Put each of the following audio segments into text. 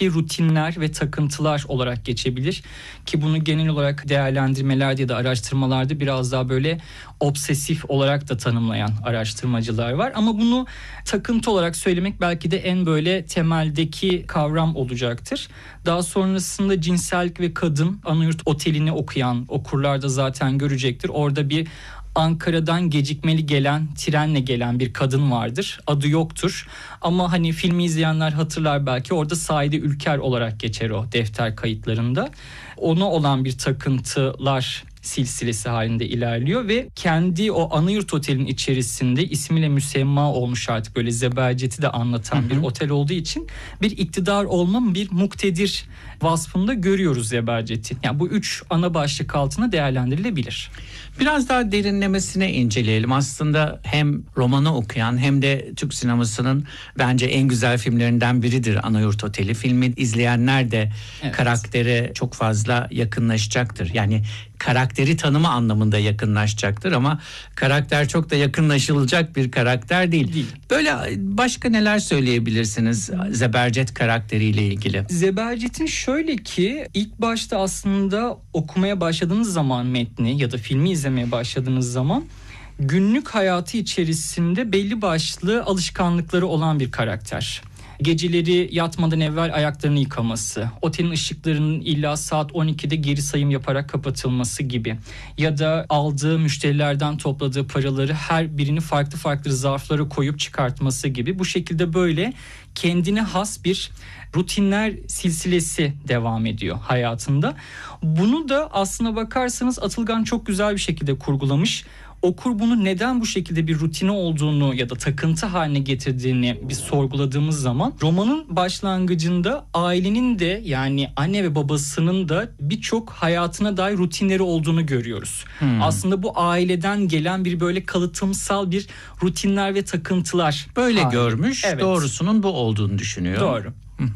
içerisindeki rutinler ve takıntılar olarak geçebilir. Ki bunu genel olarak değerlendirmelerde ya da araştırmalarda biraz daha böyle obsesif olarak da tanımlayan araştırmacılar var. Ama bunu takıntı olarak söylemek belki de en böyle temeldeki kavram olacaktır. Daha sonrasında Cinsellik ve Kadın Anayurt Oteli'ni okuyan okurlar da zaten görecektir. Orada bir Ankara'dan gecikmeli gelen, trenle gelen bir kadın vardır. Adı yoktur. Ama hani filmi izleyenler hatırlar belki, orada Saide Ülker olarak geçer o defter kayıtlarında. Ona olan bir takıntılar silsilesi halinde ilerliyor ve kendi o Anayurt Otel'in içerisinde ismiyle müsemma olmuş, artık böyle Zebercet'i de anlatan bir otel olduğu için bir iktidar olma, bir muktedir vasfında görüyoruz Zebercet'i. Yani bu 3 ana başlık altına değerlendirilebilir. Biraz daha derinlemesine inceleyelim. Aslında hem romanı okuyan hem de Türk sinemasının bence en güzel filmlerinden biridir Anayurt Oteli. Filmi izleyenler de karaktere çok fazla yakınlaşacaktır. Yani karakteri tanıma anlamında yakınlaşacaktır ama karakter çok da yakınlaşılacak bir karakter değil. Böyle başka neler söyleyebilirsiniz Zebercet karakteriyle ilgili? Zebercet'in şöyle ki, ilk başta aslında okumaya başladığınız zaman metni ya da filmi izlemeye başladığınız zaman günlük hayatı içerisinde belli başlı alışkanlıkları olan bir karakter. Geceleri yatmadan evvel ayaklarını yıkaması, otelin ışıklarının illa saat 12'de geri sayım yaparak kapatılması gibi, ya da aldığı müşterilerden topladığı paraları her birini farklı farklı zarflara koyup çıkartması gibi, bu şekilde böyle kendine has bir rutinler silsilesi devam ediyor hayatında. Bunu da aslına bakarsanız Atılgan çok güzel bir şekilde kurgulamış. Okur bunu neden bu şekilde bir rutini olduğunu ya da takıntı haline getirdiğini biz sorguladığımız zaman, romanın başlangıcında ailenin de, yani anne ve babasının da birçok hayatına dair rutinleri olduğunu görüyoruz. Aslında bu aileden gelen bir böyle kalıtımsal bir rutinler ve takıntılar. Böyle görmüş, doğrusunun bu olduğunu düşünüyor. Doğru.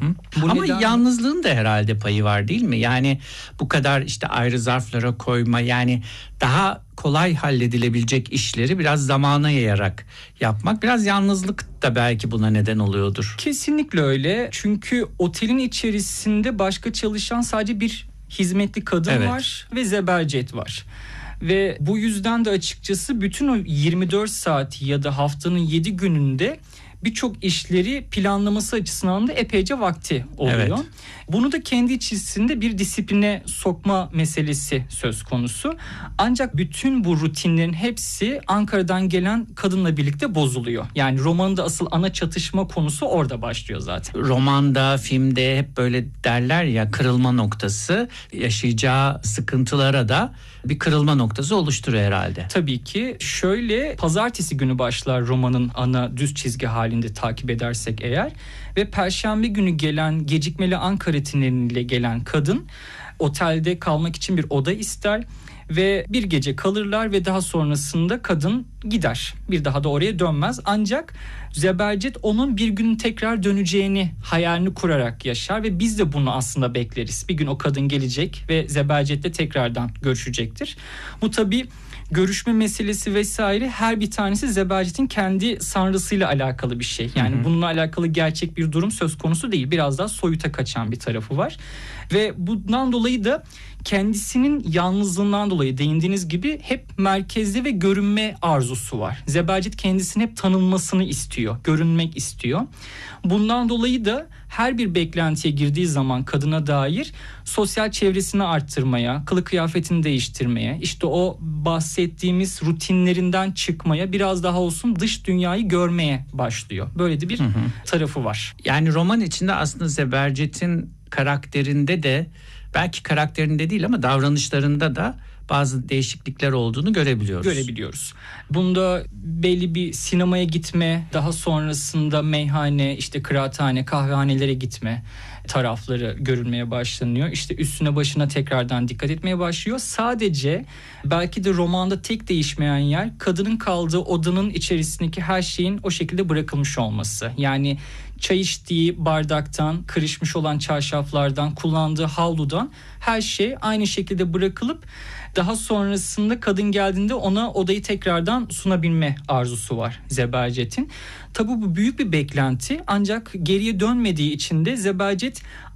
Ama yalnızlığın da herhalde payı var değil mi? Yani bu kadar işte ayrı zarflara koyma, yani daha kolay halledilebilecek işleri biraz zamana yayarak yapmak, biraz yalnızlık da belki buna neden oluyordur. Kesinlikle öyle. Çünkü otelin içerisinde başka çalışan sadece bir hizmetli kadın var ve Zebercet var. Ve bu yüzden de açıkçası bütün o 24 saat ya da haftanın 7 gününde birçok işleri planlaması açısından da epeyce vakti oluyor. Bunu da kendi içerisinde bir disipline sokma meselesi söz konusu. Ancak bütün bu rutinlerin hepsi Ankara'dan gelen kadınla birlikte bozuluyor. Yani romanın da asıl ana çatışma konusu orada başlıyor zaten. Romanda, filmde hep böyle derler ya, kırılma noktası, yaşayacağı sıkıntılara da bir kırılma noktası oluşturuyor herhalde. Tabii ki şöyle, pazartesi günü başlar romanın ana düz çizgi halinde takip edersek eğer ve perşembe günü gelen gecikmeli Ankara tüneliyle gelen kadın otelde kalmak için bir oda ister ve bir gece kalırlar ve daha sonrasında kadın gider. Bir daha da oraya dönmez. Ancak Zebercet onun bir gün tekrar döneceğini hayalini kurarak yaşar ve biz de bunu aslında bekleriz. Bir gün o kadın gelecek ve Zebercet'le tekrardan görüşecektir. Bu tabii görüşme meselesi vesaire, her bir tanesi Zebercet'in kendi sanrısıyla alakalı bir şey. Yani bununla alakalı gerçek bir durum söz konusu değil. Biraz daha soyuta kaçan bir tarafı var. Ve bundan dolayı da kendisinin yalnızlığından dolayı değindiğiniz gibi hep merkezde ve görünme arzusu var. Zebercet kendisini hep tanınmasını istiyor, görünmek istiyor. Bundan dolayı da her bir beklentiye girdiği zaman kadına dair sosyal çevresini arttırmaya, kılık kıyafetini değiştirmeye, işte o bahsettiğimiz rutinlerinden çıkmaya, biraz daha olsun dış dünyayı görmeye başlıyor. Böyle de bir tarafı var. Yani roman içinde aslında Zebercet'in karakterinde de, belki karakterinde değil ama davranışlarında da bazı değişiklikler olduğunu görebiliyoruz. Bunda belli bir sinemaya gitme, daha sonrasında meyhane, işte kıraathane, kahvehanelere gitme tarafları görülmeye başlanıyor. İşte üstüne başına tekrardan dikkat etmeye başlıyor. Sadece belki de romanda tek değişmeyen yer kadının kaldığı odanın içerisindeki her şeyin o şekilde bırakılmış olması. Yani çay içtiği bardaktan, kırışmış olan çarşaflardan, kullandığı havludan her şey aynı şekilde bırakılıp daha sonrasında kadın geldiğinde ona odayı tekrardan sunabilme arzusu var Zebercet'in. Tabii bu büyük bir beklenti, ancak geriye dönmediği için de Zebercet